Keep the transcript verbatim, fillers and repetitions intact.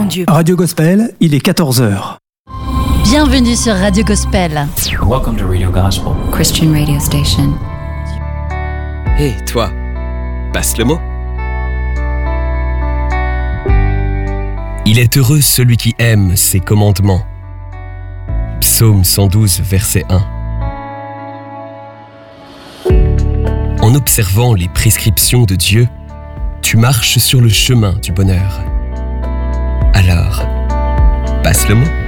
Dieu. Radio Gospel, il est quatorze heures. Bienvenue sur Radio Gospel. Welcome to Radio Gospel. Christian radio station. Hé, hey, toi, passe le mot. Il est heureux celui qui aime ses commandements. Psaume cent douze, verset un. En observant les prescriptions de Dieu, tu marches sur le chemin du bonheur. Alors, passe le mot.